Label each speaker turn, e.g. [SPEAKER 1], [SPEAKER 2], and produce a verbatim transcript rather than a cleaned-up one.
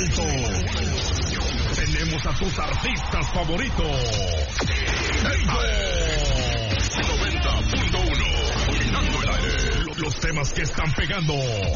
[SPEAKER 1] alto. Tenemos a tus artistas favoritos. Ellos. noventa punto uno. Dominando el aire. Los temas que están pegando.